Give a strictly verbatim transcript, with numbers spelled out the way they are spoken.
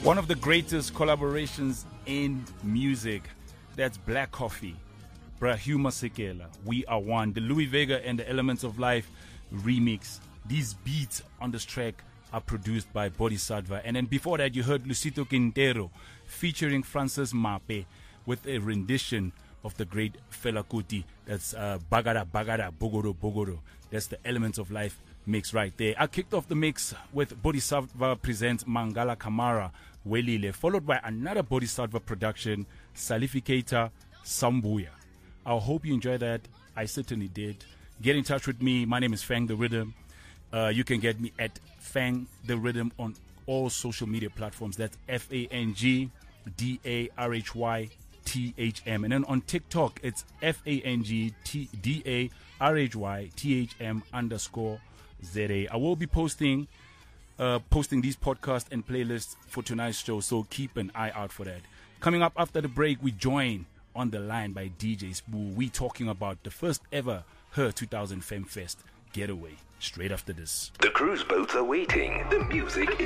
One of the greatest collaborations in music. That's Black Coffee, Brahuma Sekela, We Are One, the Louis Vega and the Elements of Life remix. These beats on this track are produced by Bodhisattva. And then before that, you heard Lucito Quintero featuring Francis Mape with a rendition of the great Fela Kuti. That's uh, Bagara Bagara Bogoro Bogoro. That's the Elements of Life mix right there. I kicked off the mix with Bodhisattva presents Mangala Kamara Welile, followed by another Bodhisattva production, Salificator Sambuya. I hope you enjoyed that. I certainly did. Get in touch with me. My name is Fang the Rhythm. Uh, you can get me at Fang the Rhythm on all social media platforms. That's F A N G D A R H Y T H M. And then on TikTok, it's F A N G D A R H Y T H M underscore Z A. I will be posting uh, posting these podcasts and playlists for tonight's show, so keep an eye out for that. Coming up after the break, we join on the line by D J Spoo. We talking about the first ever Her two thousand Femme Fest getaway. Straight after this. The cruise boats are waiting. The music is